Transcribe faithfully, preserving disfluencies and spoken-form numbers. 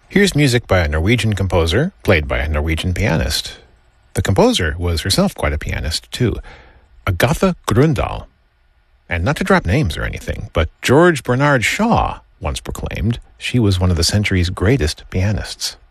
Here's music by a Norwegian composer, played by a Norwegian pianist. The composer was herself quite a pianist, too, Agatha Grøndahl. And not to drop names or anything, but George Bernard Shaw once proclaimed she was one of the century's greatest pianists.